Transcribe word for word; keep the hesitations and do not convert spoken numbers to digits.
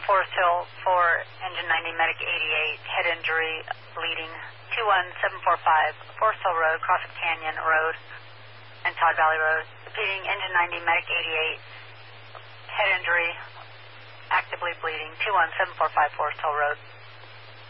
Forest Hill for Engine ninety, Medic eighty-eight, head injury, bleeding, two one seven four five, Forest Hill Road, Crawford Canyon Road, and Todd Valley Road. Repeating, Engine ninety, Medic eighty-eight, head injury, actively bleeding, two one seven four five, Forest Hill Road.